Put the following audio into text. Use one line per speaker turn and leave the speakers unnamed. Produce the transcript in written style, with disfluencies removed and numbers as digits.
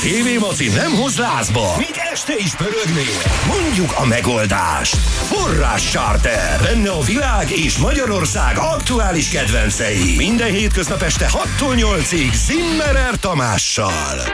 TV Maci nem hoz lázba, míg este is pörögnél. Mondjuk a megoldást. Forrás Charter. Benne a világ és Magyarország aktuális kedvencei. Minden hétköznap este 6-tól 8-ig Zimmerer Tamással.